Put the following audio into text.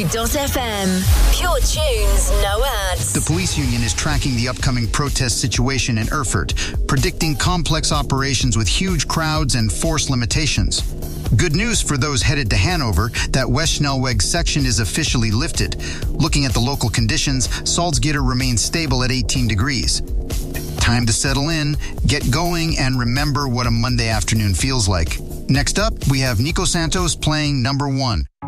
Erfurt.fm. Pure tunes, no ads. The police union is tracking the upcoming protest situation in Erfurt, predicting complex operations with huge crowds and force limitations. Good news for those headed to Hanover, that West Schnellweg section is officially lifted. Looking at the local conditions, Salzgitter remains stable at 18 degrees. Time to settle in, get going, and remember what a Monday afternoon feels like. Next up, we have Nico Santos playing number 1.